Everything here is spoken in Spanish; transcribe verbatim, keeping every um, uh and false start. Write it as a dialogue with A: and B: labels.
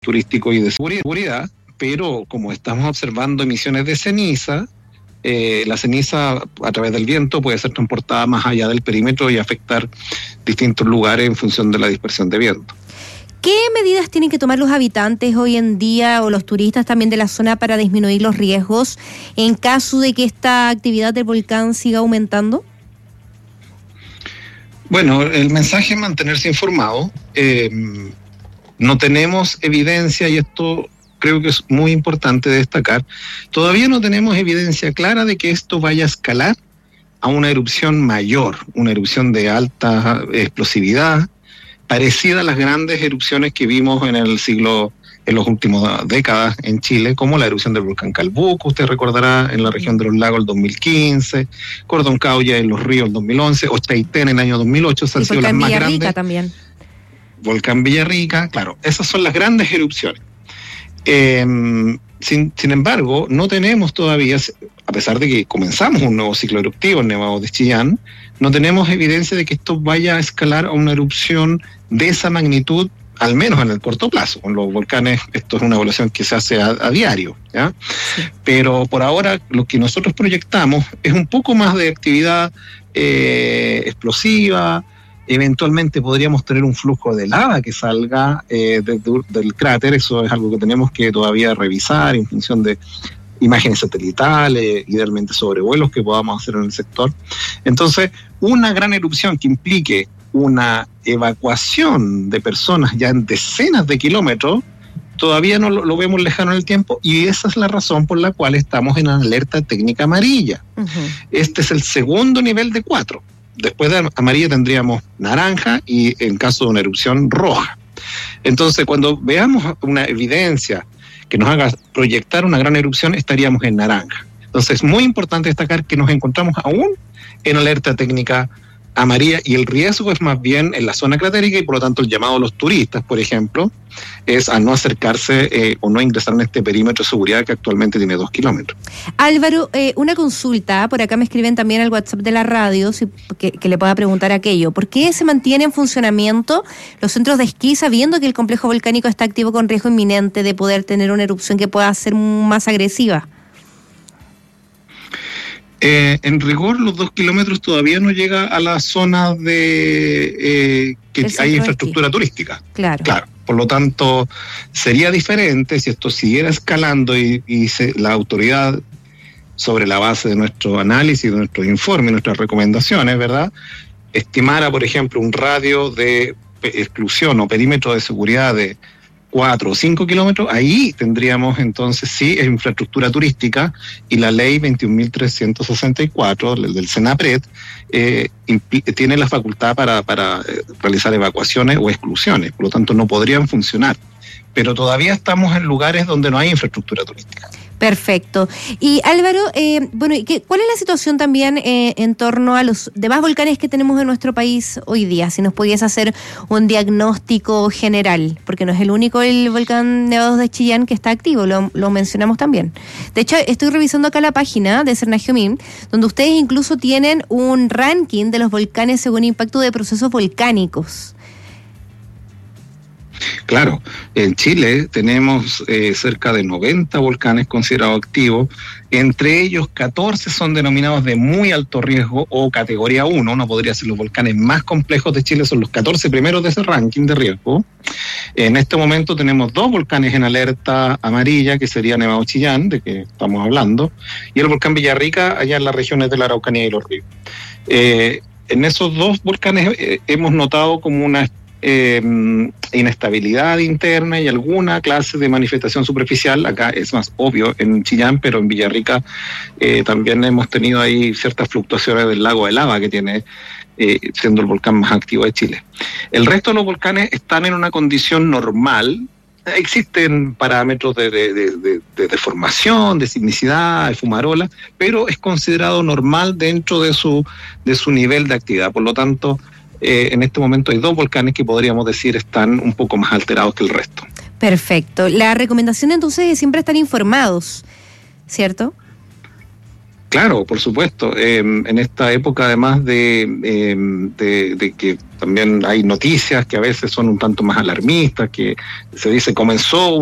A: turístico y de seguridad, pero como estamos observando emisiones de ceniza, eh, la ceniza a través del viento puede ser transportada más allá del perímetro y afectar distintos lugares en función de la dispersión de viento.
B: ¿Qué medidas tienen que tomar los habitantes hoy en día o los turistas también de la zona para disminuir los riesgos en caso de que esta actividad del volcán siga aumentando?
A: Bueno, el mensaje es mantenerse informado. Eh, no tenemos evidencia, y esto creo que es muy importante destacar, todavía no tenemos evidencia clara de que esto vaya a escalar a una erupción mayor, una erupción de alta explosividad, parecida a las grandes erupciones que vimos en el siglo, en las últimas décadas en Chile, como la erupción del volcán Calbuco, usted recordará, en la región de los lagos el dos mil quince, Cordón Cauya en los ríos el dos mil once, o Chaitén en el año dos mil ocho, esas han sido las más grandes. Volcán Villarrica también. Volcán Villarrica, claro, esas son las grandes erupciones. Eh, sin, sin embargo, no tenemos todavía, a pesar de que comenzamos un nuevo ciclo eruptivo en Nevado de Chillán, no tenemos evidencia de que esto vaya a escalar a una erupción de esa magnitud, al menos en el corto plazo. Con los volcanes, esto es una evaluación que se hace a, a diario, ¿ya? Sí. Pero por ahora lo que nosotros proyectamos es un poco más de actividad eh, explosiva. Eventualmente podríamos tener un flujo de lava que salga eh, de, de, del cráter. Eso es algo que tenemos que todavía revisar en función de imágenes satelitales, idealmente sobrevuelos que podamos hacer en el sector. Entonces, una gran erupción que implique una evacuación de personas ya en decenas de kilómetros, todavía no lo, lo vemos lejano en el tiempo, y esa es la razón por la cual estamos en alerta técnica amarilla. Uh-huh. Este es el segundo nivel de cuatro. Después de amarilla tendríamos naranja y en caso de una erupción roja. Entonces, cuando veamos una evidencia que nos haga proyectar una gran erupción, estaríamos en naranja. Entonces, es muy importante destacar que nos encontramos aún en alerta técnica amarilla, y el riesgo es más bien en la zona cratérica, y por lo tanto el llamado a los turistas, por ejemplo, es a no acercarse eh, o no ingresar en este perímetro de seguridad que actualmente tiene dos kilómetros.
B: Álvaro, eh, una consulta, por acá me escriben también al WhatsApp de la radio, si, que, que le pueda preguntar aquello. ¿Por qué se mantiene en funcionamiento los centros de esquí sabiendo que el complejo volcánico está activo con riesgo inminente de poder tener una erupción que pueda ser más agresiva?
A: Eh, en rigor, los dos kilómetros todavía no llega a la zona de eh, que hay infraestructura esquí. turística.
B: Claro.
A: Claro. Por lo tanto, sería diferente si esto siguiera escalando y, y se, la autoridad, sobre la base de nuestro análisis, de nuestros informes, nuestras recomendaciones, ¿verdad?, estimara, por ejemplo, un radio de exclusión o perímetro de seguridad de cuatro o cinco kilómetros, ahí tendríamos entonces sí infraestructura turística, y la ley veintiún mil trescientos sesenta y cuatro del SENAPRED eh, impl- tiene la facultad para, para eh, realizar evacuaciones o exclusiones, por lo tanto no podrían funcionar, pero todavía estamos en lugares donde no hay infraestructura turística.
B: Perfecto. Y Álvaro, eh, bueno, ¿qué, ¿cuál es la situación también eh, en torno a los demás volcanes que tenemos en nuestro país hoy día? Si nos podías hacer un diagnóstico general, porque no es el único el volcán Nevados de Chillán que está activo, lo, lo mencionamos también. De hecho, estoy revisando acá la página de Cernagiomín, donde ustedes incluso tienen un ranking de los volcanes según impacto de procesos volcánicos.
A: Claro, en Chile tenemos eh, cerca de noventa volcanes considerados activos, entre ellos catorce son denominados de muy alto riesgo o categoría uno, no podría ser los volcanes más complejos de Chile, son los catorce primeros de ese ranking de riesgo. En este momento tenemos dos volcanes en alerta amarilla, que sería Nevado Chillán, de que estamos hablando, y el volcán Villarrica, allá en las regiones de la Araucanía y los ríos. Eh, en esos dos volcanes eh, hemos notado como una Eh, inestabilidad interna y alguna clase de manifestación superficial. Acá es más obvio en Chillán, pero en Villarrica eh, también hemos tenido ahí ciertas fluctuaciones del lago de lava que tiene, eh, siendo el volcán más activo de Chile. El resto de los volcanes están en una condición normal. Existen parámetros de, de, de, de, de deformación, de sismicidad, de fumarola, pero es considerado normal dentro de su, de su nivel de actividad. Por lo tanto, Eh, en este momento hay dos volcanes que podríamos decir están un poco más alterados que el resto.
B: Perfecto. La recomendación entonces es siempre estar informados, ¿cierto?
A: Claro, por supuesto. Eh, en esta época, además de, eh, de, de que también hay noticias que a veces son un tanto más alarmistas, que se dice comenzó